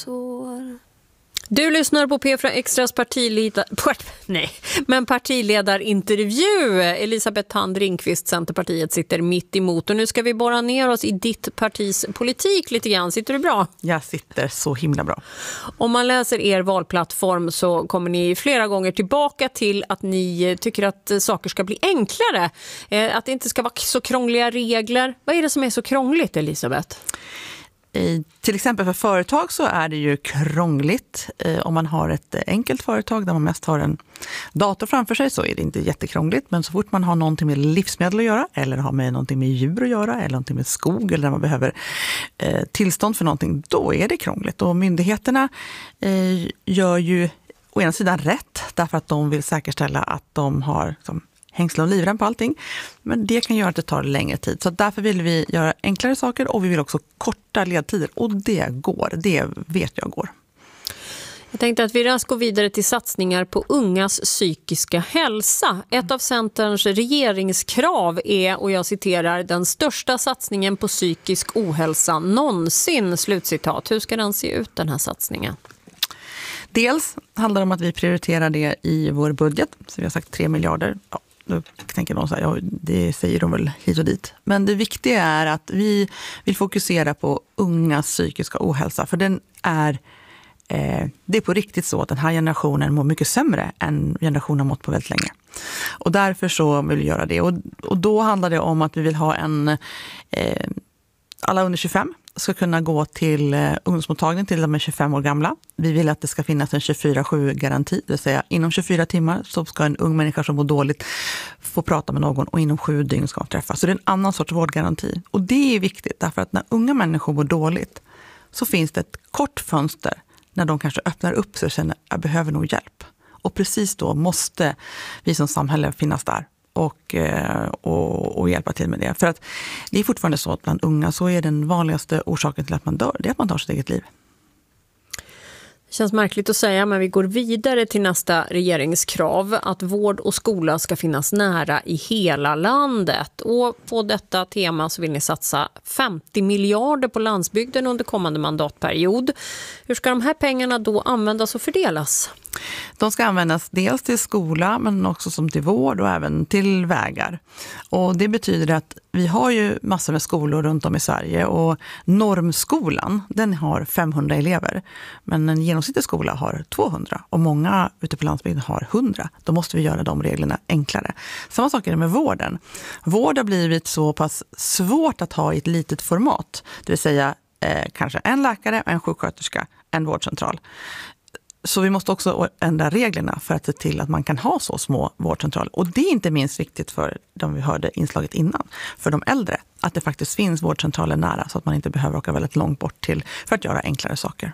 Du lyssnar på P4 Extras partiledarintervju. Elisabeth Thand Ringqvist, Centerpartiet, sitter mitt emot. Och nu ska vi borra ner oss i ditt partis politik lite grann. Sitter du bra? Jag sitter så himla bra. Om man läser er valplattform så kommer ni flera gånger tillbaka till att ni tycker att saker ska bli enklare. Att det inte ska vara så krångliga regler. Vad är det som är så krångligt, Elisabeth? Till exempel för företag så är det ju krångligt. Om man har ett enkelt företag där man mest har en dator framför sig så är det inte jättekrångligt. Men så fort man har någonting med livsmedel att göra eller har med någonting med djur att göra eller någonting med skog eller där man behöver tillstånd för någonting, då är det krångligt. Och myndigheterna gör ju å ena sidan rätt därför att de vill säkerställa att de har hängsla och livrem på allting. Men det kan göra att det tar längre tid. Så därför vill vi göra enklare saker och vi vill också korta ledtider. Och det går. Det vet jag går. Jag tänkte att vi raskt går vidare till satsningar på ungas psykiska hälsa. Ett av Centerns regeringskrav är, och jag citerar, den största satsningen på psykisk ohälsa någonsin. Slutcitat. Hur ska den se ut, den här satsningen? Dels handlar det om att vi prioriterar det i vår budget. Så vi har sagt 3 miljarder. Ja, då tänker någon så här, ja, det säger de väl hit och dit. Men det viktiga är att vi vill fokusera på ungas psykiska ohälsa. För det är på riktigt så att den här generationen mår mycket sämre än generationen mått på väldigt länge. Och därför så vill vi göra det. Och då handlar det om att vi vill ha alla under 25 ska kunna gå till ungdomsmottagning till de är 25 år gamla. Vi vill att det ska finnas en 24/7-garanti. Det vill säga inom 24 timmar så ska en ung människa som mår dåligt få prata med någon och inom 7 dygn ska träffas. Så det är en annan sorts vårdgaranti. Och det är viktigt därför att när unga människor mår dåligt så finns det ett kort fönster när de kanske öppnar upp sig och känner att jag behöver nog hjälp. Och precis då måste vi som samhälle finnas där och hjälpa till med det. För att det är fortfarande så att bland unga så är den vanligaste orsaken till att man dör, det är att man tar sitt eget liv. Det känns märkligt att säga, men vi går vidare till nästa regeringskrav, att vård och skola ska finnas nära i hela landet. Och på detta tema så vill ni satsa 50 miljarder på landsbygden under kommande mandatperiod. Hur ska de här pengarna då användas och fördelas? De ska användas dels till skola men också som till vård och även till vägar. Och det betyder att vi har ju massor med skolor runt om i Sverige och normskolan, den har 500 elever. Men en genomsnittlig skola har 200 och många ute på landsbygden har 100. Då måste vi göra de reglerna enklare. Samma sak är det med vården. Vård har blivit så pass svårt att ha i ett litet format. Det vill säga kanske en läkare, en sjuksköterska, en vårdcentral. Så vi måste också ändra reglerna för att se till att man kan ha så små vårdcentraler. Och det är inte minst viktigt för de vi hörde inslaget innan, för de äldre. Att det faktiskt finns vårdcentraler nära så att man inte behöver åka väldigt långt bort för att göra enklare saker.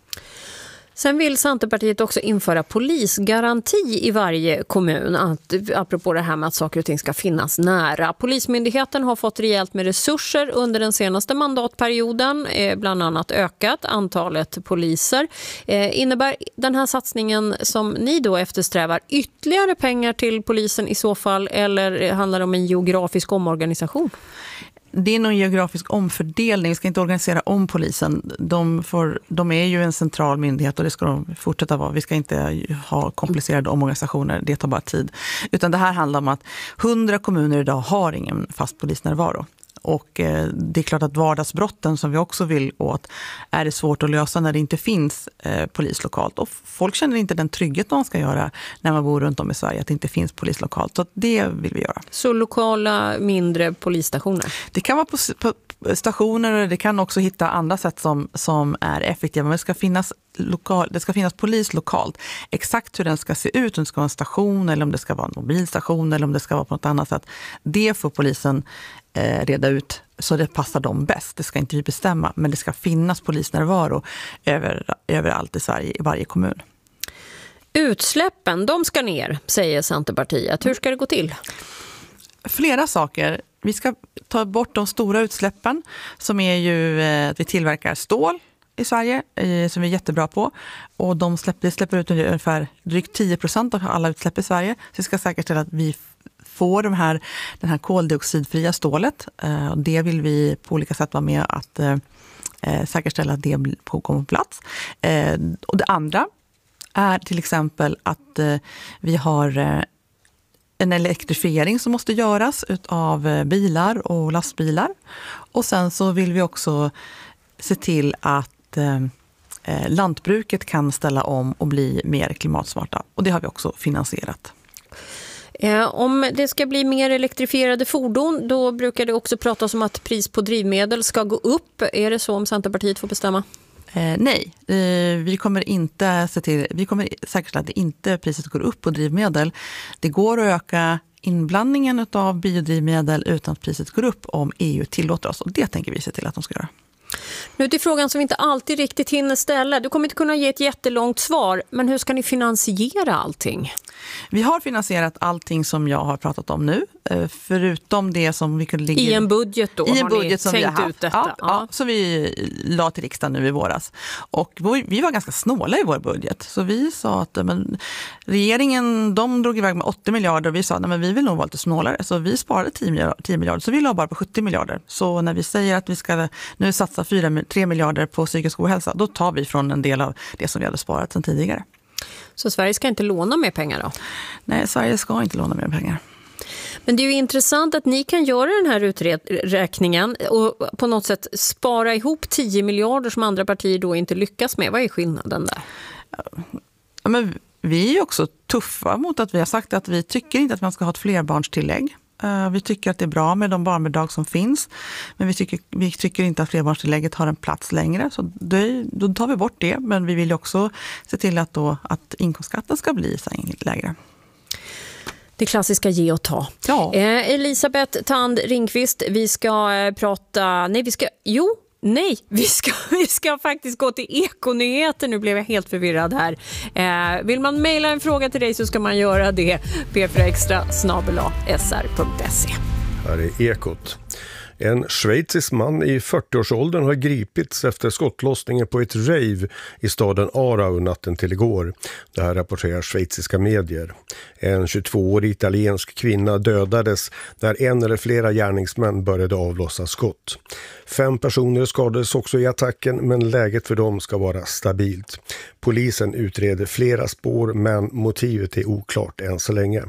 Sen vill Centerpartiet också införa polisgaranti i varje kommun, apropå det här med att saker och ting ska finnas nära. Polismyndigheten har fått rejält med resurser under den senaste mandatperioden, bland annat ökat antalet poliser. Innebär den här satsningen som ni då eftersträvar ytterligare pengar till polisen i så fall, eller handlar det om en geografisk omorganisation? Det är någon geografisk omfördelning. Vi ska inte organisera om polisen. De är ju en central myndighet och det ska de fortsätta vara. Vi ska inte ha komplicerade omorganisationer. Det tar bara tid. Utan det här handlar om att 100 kommuner idag har ingen fast polisnärvaro. Och det är klart att vardagsbrotten som vi också vill åt är det svårt att lösa när det inte finns polis lokalt. Och folk känner inte den trygghet man ska göra när man bor runt om i Sverige, att det inte finns polis lokalt. Så det vill vi göra. Så lokala mindre polisstationer? Det kan vara på stationer och det kan också hitta andra sätt som är effektiva. Men det ska finnas polis lokalt. Exakt hur den ska se ut, om det ska vara en station eller om det ska vara en mobilstation eller om det ska vara på något annat sätt. Det får polisen reda ut så det passar dem bäst. Det ska inte vi bestämma, men det ska finnas polisnärvaro överallt i Sverige, i varje kommun. Utsläppen, de ska ner, säger Centerpartiet. Hur ska det gå till? Flera saker. Vi ska ta bort de stora utsläppen som är ju att vi tillverkar stål i Sverige som vi är jättebra på. Och det släpper ut ungefär drygt 10% av alla utsläpp i Sverige. Så vi ska säkerställa att vi få den här koldioxidfria stålet. Det vill vi på olika sätt vara med att säkerställa att det kommer på plats. Och det andra är till exempel att vi har en elektrifiering som måste göras av bilar och lastbilar. Och sen så vill vi också se till att lantbruket kan ställa om och bli mer klimatsmarta. Och det har vi också finansierat. Om det ska bli mer elektrifierade fordon, då brukar det också pratas om att pris på drivmedel ska gå upp. Är det så om Centerpartiet får bestämma? Nej, vi kommer säkerställa att inte priset går upp på drivmedel. Det går att öka inblandningen av biodrivmedel utan att priset går upp om EU tillåter oss. Och det tänker vi se till att de ska göra. Nu till frågan som vi inte alltid riktigt hinner ställa. Du kommer inte kunna ge ett jättelångt svar, men hur ska ni finansiera allting? Vi har finansierat allting som jag har pratat om nu, förutom det som vi kunde ligga i en budget då. I en budget som vi har haft. Ut detta? Ja, som vi la till riksdagen nu i våras. Och vi var ganska snåla i vår budget. Så vi sa att regeringen, de drog iväg med 80 miljarder och vi sa att vi vill nog vara lite snålare. Så vi sparade 10 miljarder, så vi la bara på 70 miljarder. Så när vi säger att vi ska nu satsa 3 miljarder på psykisk ohälsa, då tar vi från en del av det som vi hade sparat sedan tidigare. Så Sverige ska inte låna mer pengar då? Nej, Sverige ska inte låna mer pengar. Men det är ju intressant att ni kan göra den här uträkningen och på något sätt spara ihop 10 miljarder som andra partier då inte lyckas med. Vad är skillnaden där? Ja, men vi är också tuffa mot att vi har sagt att vi tycker inte att man ska ha ett flerbarnstillägg. Vi tycker att det är bra med de barnbidrag som finns, men vi tycker inte att flerbarnstillägget har en plats längre. Så då tar vi bort det, men vi vill också se till att inkomstskatten ska bli lägre. Det klassiska ge och ta. Ja. Elisabeth Thand Ringqvist, vi ska faktiskt gå till Ekonyheter. Nu blev jag helt förvirrad här. Vill man mejla en fråga till dig så ska man göra det. p4extra@sr.se. Här är Ekot. En schweizisk man i 40-årsåldern har gripits efter skottlossningen på ett rave i staden Aarau natten till igår. Det här rapporterar schweiziska medier. En 22-årig italiensk kvinna dödades när en eller flera gärningsmän började avlossa skott. 5 personer skadades också i attacken, men läget för dem ska vara stabilt. Polisen utreder flera spår, men motivet är oklart än så länge.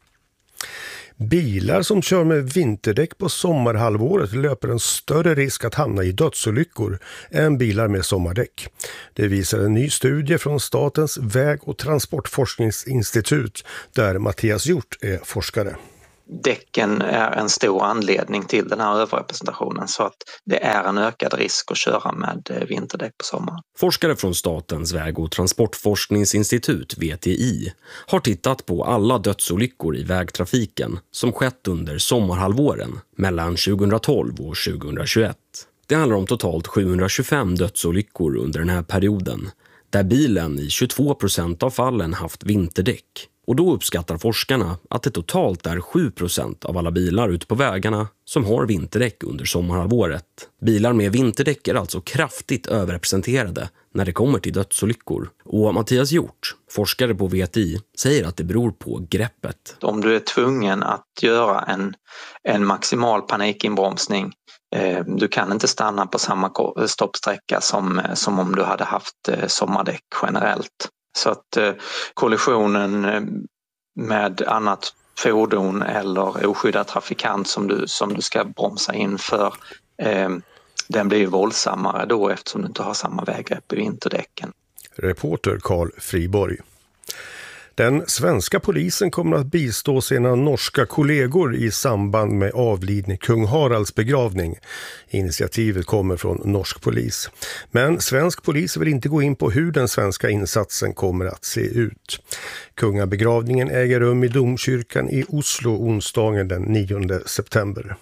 Bilar som kör med vinterdäck på sommarhalvåret löper en större risk att hamna i dödsolyckor än bilar med sommardäck. Det visar en ny studie från Statens väg- och transportforskningsinstitut där Mattias Hjort är forskare. Däcken är en stor anledning till den här överrepresentationen, så att det är en ökad risk att köra med vinterdäck på sommaren. Forskare från Statens väg- och transportforskningsinstitut, VTI, har tittat på alla dödsolyckor i vägtrafiken som skett under sommarhalvåren mellan 2012 och 2021. Det handlar om totalt 725 dödsolyckor under den här perioden, där bilen i 22% av fallen haft vinterdäck. Och då uppskattar forskarna att det totalt är 7% av alla bilar ute på vägarna som har vinterdäck under sommarhalvåret. Bilar med vinterdäck är alltså kraftigt överrepresenterade när det kommer till dödsolyckor. Och Mattias Hjort, forskare på VTI, säger att det beror på greppet. Om du är tvungen att göra en maximal panikinbromsning, du kan inte stanna på samma stoppsträcka som om du hade haft sommardäck generellt. Så att kollisionen med annat fordon eller oskyddad trafikant som du ska bromsa in för, den blir ju våldsammare då eftersom du inte har samma väggrepp i vinterdäcken. Reporter Carl Friborg. Den svenska polisen kommer att bistå sina norska kollegor i samband med avlidne kung Haralds begravning. Initiativet kommer från norsk polis. Men svensk polis vill inte gå in på hur den svenska insatsen kommer att se ut. Kungabegravningen äger rum i domkyrkan i Oslo onsdagen den 9 september.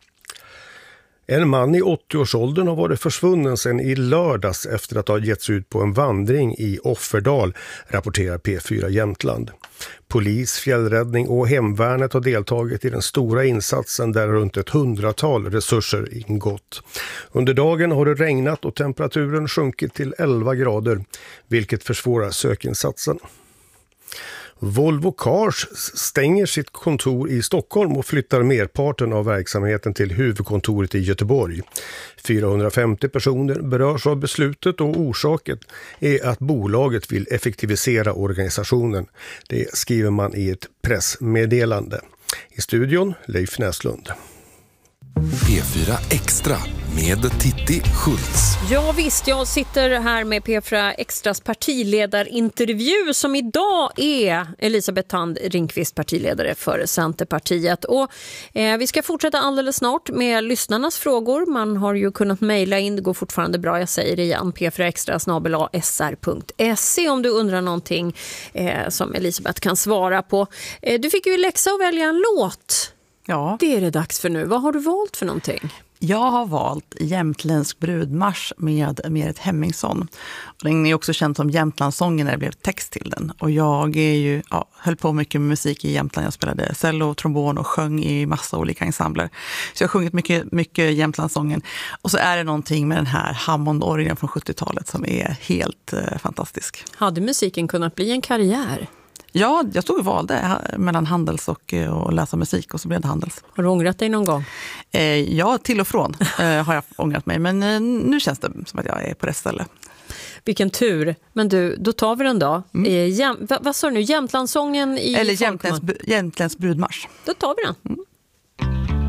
En man i 80-årsåldern har varit försvunnen sedan i lördags efter att ha getts ut på en vandring i Offerdal, rapporterar P4 Jämtland. Polis, fjällräddning och hemvärnet har deltagit i den stora insatsen där runt 100-tal resurser ingått. Under dagen har det regnat och temperaturen sjunkit till 11 grader, vilket försvårar sökinsatsen. Volvo Cars stänger sitt kontor i Stockholm och flyttar merparten av verksamheten till huvudkontoret i Göteborg. 450 personer berörs av beslutet och orsaken är att bolaget vill effektivisera organisationen. Det skriver man i ett pressmeddelande. I studion Leif Näslund. P4 Extra med Titti Schultz. Ja visst, jag sitter här med P4 Extras partiledarintervju som idag är Elisabeth Thand Ringqvist, partiledare för Centerpartiet. Och vi ska fortsätta alldeles snart med lyssnarnas frågor. Man har ju kunnat mejla in, det går fortfarande bra, jag säger det igen, p4extra@sr.se om du undrar någonting som Elisabeth kan svara på. Du fick ju läxa att välja en låt. Ja. Det är det dags för nu. Vad har du valt för någonting? Jag har valt Jämtländsk brudmarsch med Merit Hemmingsson. Och den är också känd som Jämtlandssången när det blev text till den. Och jag är ju, höll på mycket med musik i Jämtland. Jag spelade cello, trombon och sjöng i massa olika ensembler. Så jag har sjungit mycket Jämtlandssången. Och så är det någonting med den här Hammond-orgeln från 70-talet som är helt fantastisk. Hade musiken kunnat bli en karriär? Ja, jag stod och valde mellan Handels och läsa musik och så blev det Handels. Har du ångrat dig någon gång? Ja, till och från har jag ångrat mig. Men nu känns det som att jag är på rätt ställe. Vilken tur. Men du, då tar vi den då. Vad sa du nu? Jämtlandssången i... Eller Jämtländsk brudmarsch. Då tar vi den.